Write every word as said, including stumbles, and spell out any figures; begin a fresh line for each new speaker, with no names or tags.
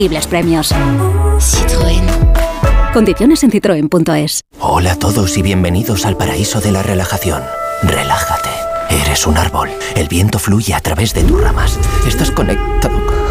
Increíbles premios.
Citroën.
Condiciones en citroen punto es.
Hola a todos y bienvenidos al paraíso de la relajación. Relájate. Eres un árbol. El viento fluye a través de tus ramas. Estás conectado con